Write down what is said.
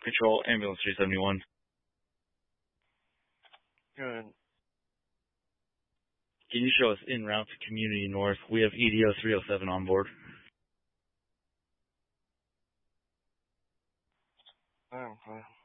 Control, ambulance 371. Good. Can you show us en route to Community North? We have EDO 307 on board. Okay.